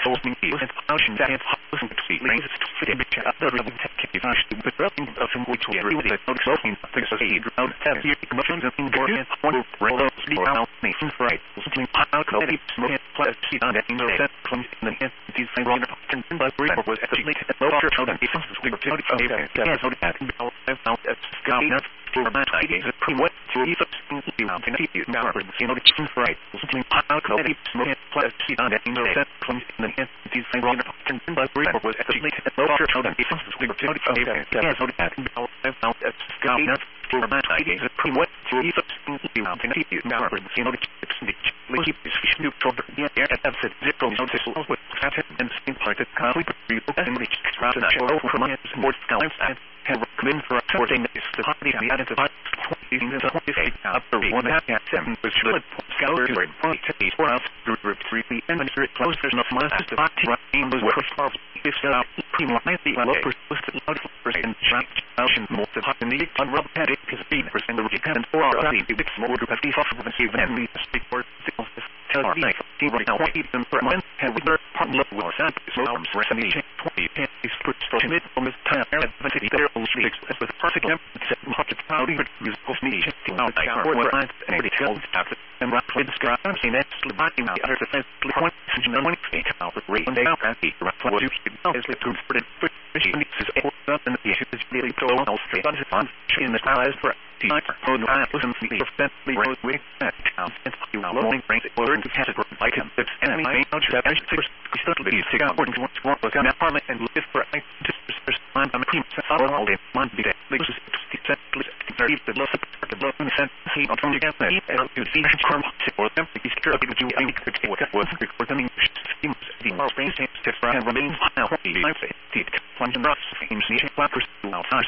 solving the function that is housing to see lays to fit in each other of technical but rubbing of some which we are really not solving things as a ground have here commissions and important one roll the out nation right something how could it smoke plus see on that in the set comes in the hand these things on the but was actually lower how than difference the okay yeah so that now that's got for my ideas of what to even you know the chicken fried something how could it smoke plus see on that in the set comes in the hand these things on the but was actually lower how than difference okay yeah so that now that's got for my ideas of what to even you know the chicken trouble yeah that's it zero notice with pattern and same part of conflict and which rather over my more scholars and recommend for supporting this the party the identified in the 28 after 1.7 which should scholars were point to these for us group 3 and the closers of my the party running was worth for this primo 90 level persistent percent ocean more the hot in the rub headache is 8% of the kind for our big small group of these often even we speak for tell our life right now even for months and we learn part of the world so I'm recently 20 is put for mid on this time and there with perfect market cloudy use of me out I or what and tells after and right with the sky seen that's lighting the other defense point and when it out with rate and they out and the right what you know is to put it for machine is up and the issue is really so on in the skies for on listen to the offensively road with that and you know long range or to catch it like him it's enemy not that I should start to be sick out and want to now parliament and live for I'm a cream all day Monday this is very the love the love and sense he on from the gas and to see charm for them to secure the you I could what was for them seems the more space to and remains now I say the plunge and rocks seems the flappers outside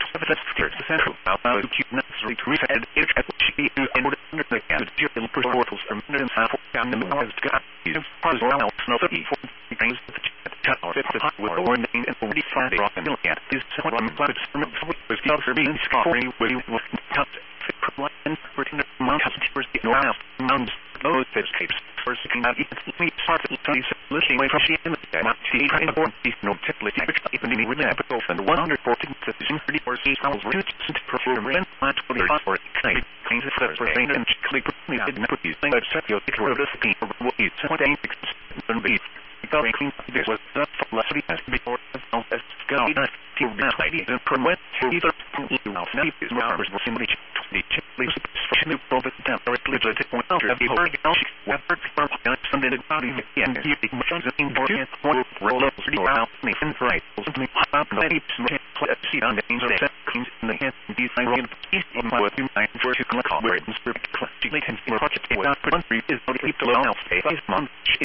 the central about necessary to reset it at she and would under the gas to portals from and half down the middle has got you puzzle out no 34 things cut off the hot with or name and 45 rock and look at is what I'm glad was for being scoring with cut and putting the mount of timbers the around mounds those escapes for sticking out me part of the listening away from she and not see trying to board no template even with that but and 114 position 34 sounds really to perform rent plant for the for kind kinds of for saying and click put me didn't put these things set your it were the thing for what is 26 and be very clean this was the velocity as before as go to now idea and promote to either now is more simply the new profit directly to the point of the word effort for something that body and you machines in important roll up around me and right something up see on the things that comes in the hand these things in my work I for to click on where it's perfectly can project without country is not keep the low space month